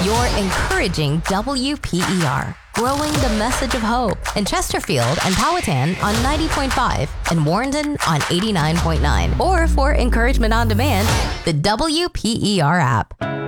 You're encouraging WPER, growing the message of hope in Chesterfield and Powhatan on 90.5 and Warrenton on 89.9. Or for encouragement on demand, the WPER app.